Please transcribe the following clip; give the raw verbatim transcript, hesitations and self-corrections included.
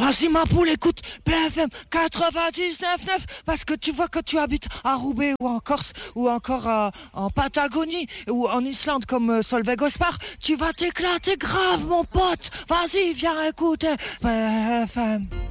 Vas-y ma poule, écoute B F M quatre-vingt-dix-neuf neuf parce que tu vois que tu habites à Roubaix ou en Corse ou encore euh, en Patagonie ou en Islande comme euh, Solveig Ospar, tu vas t'éclater grave mon pote. Vas-y, viens écouter B F M.